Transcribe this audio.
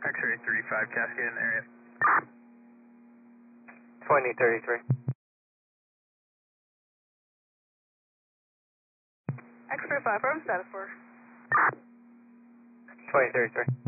X-ray 35 Cascade in the area. 2033. X-ray 5 from status for. 2033.